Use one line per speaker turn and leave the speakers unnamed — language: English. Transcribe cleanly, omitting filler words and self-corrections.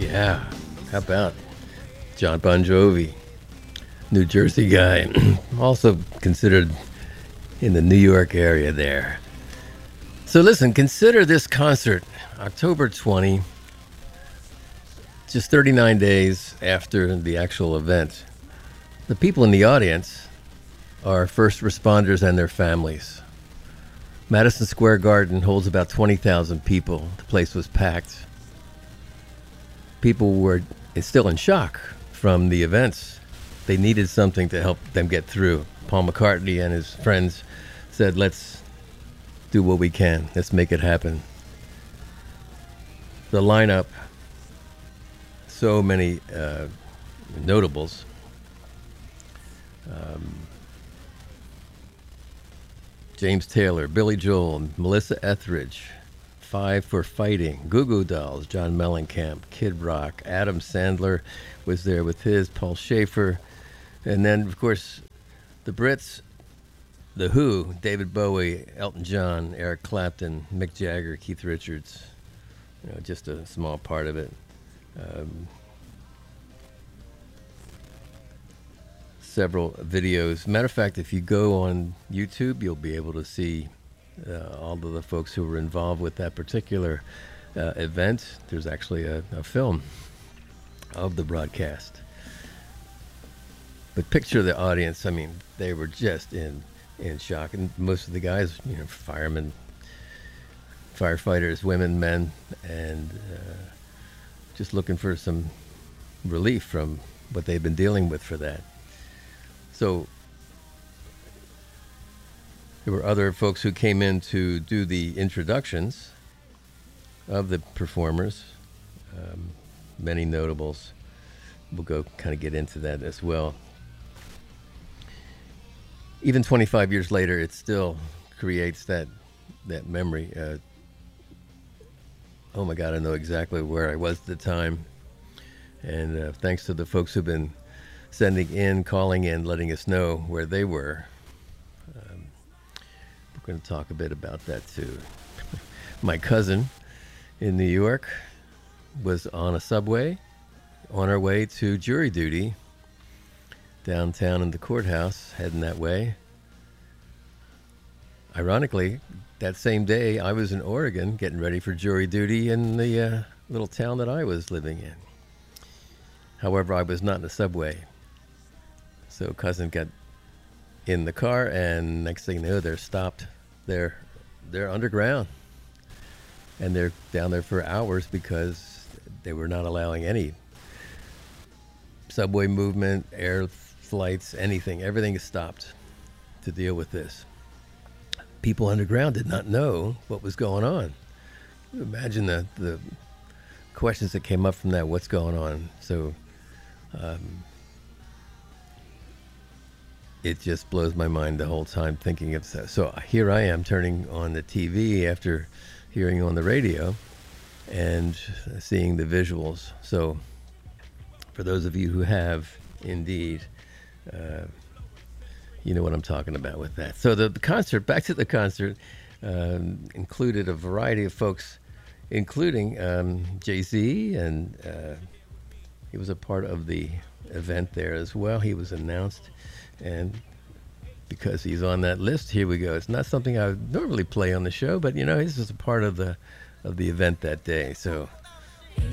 Yeah, how about John Bon Jovi, New Jersey guy, also considered in the New York area there. So listen, consider this concert, October 20, just 39 days after the actual event. The people in the audience are first responders and their families. Madison Square Garden holds about 20,000 people. The place was packed. People were still in shock from the events. They needed something to help them get through. Paul McCartney and his friends said, let's do what we can. Let's make it happen. The lineup, so many notables. James Taylor, Billy Joel, Melissa Etheridge, Five for Fighting, Goo Goo Dolls, John Mellencamp, Kid Rock, Adam Sandler was there with his, Paul Schaefer, and then, of course, the Brits, The Who, David Bowie, Elton John, Eric Clapton, Mick Jagger, Keith Richards, just a small part of it. Several videos. Matter of fact, if you go on YouTube, you'll be able to see all of the folks who were involved with that particular event. There's actually a film of the broadcast. But picture the audience. I mean, they were just in shock. And most of the guys, firemen, firefighters, women, men, and just looking for some relief from what they've been dealing with for that. So there were other folks who came in to do the introductions of the performers, many notables. We'll go kind of get into that as well. Even 25 years later, it still creates that memory. Oh my God, I know exactly where I was at the time. And thanks to the folks who've been sending in, calling in, letting us know where they were. We're going to talk a bit about that too. My cousin in New York was on a subway on our way to jury duty downtown in the courthouse, heading that way. Ironically, that same day I was in Oregon getting ready for jury duty in the little town that I was living in. However, I was not in the subway. So cousin got in the car, and next thing you know, they're stopped. They're underground, and they're down there for hours because they were not allowing any subway movement, air flights, anything. Everything is stopped to deal with this. People underground did not know what was going on. Imagine the questions that came up from that. What's going on? So it just blows my mind the whole time thinking of that. So here I am turning on the TV after hearing on the radio and seeing the visuals. So for those of you who have indeed, you know what I'm talking about with that. So the concert, back to the concert, included a variety of folks, including Jay-Z, and he was a part of the event there as well. He was announced, and because he's on that list, here we go. It's not something I would normally play on the show, but he's just a part of the event that day. So